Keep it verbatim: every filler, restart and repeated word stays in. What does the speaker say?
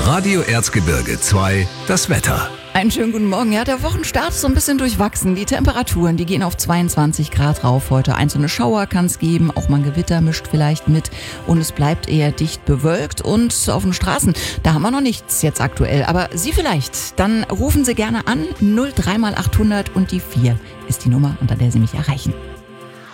Radio Erzgebirge zwei, das Wetter. Einen schönen guten Morgen. Ja, der Wochenstart ist so ein bisschen durchwachsen. Die Temperaturen, die gehen auf zweiundzwanzig Grad rauf heute. Einzelne Schauer kann es geben, auch mal ein Gewitter mischt vielleicht mit. Und es bleibt eher dicht bewölkt. Und auf den Straßen, da haben wir noch nichts jetzt aktuell. Aber Sie vielleicht, dann rufen Sie gerne an. null drei mal achthundert und die vier ist die Nummer, unter der Sie mich erreichen.